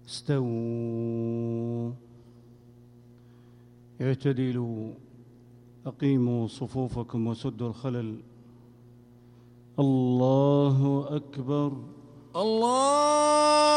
استووا اعتدلوا أقيموا صفوفكم وسدوا الخلل. الله أكبر. الله